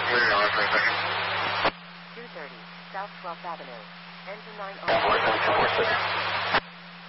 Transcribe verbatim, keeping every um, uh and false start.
two thirty South twelfth Avenue. Engine nine oh.